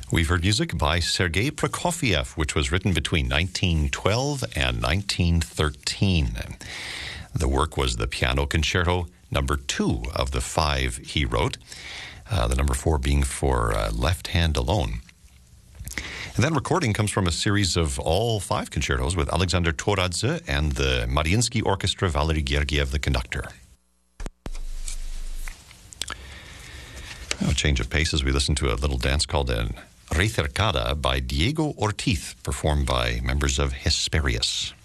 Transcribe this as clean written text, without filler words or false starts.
We've heard music by Sergei Prokofiev, which was written between 1912 and 1913. The work was the Piano Concerto number 2 of the 5 he wrote, the number 4 being for left hand alone. And that recording comes from a series of all 5 concertos with Alexander Toradze and the Mariinsky Orchestra, Valery Gergiev, the conductor. A change of pace as we listen to a little dance called an Recercada by Diego Ortiz, performed by members of Hesperius.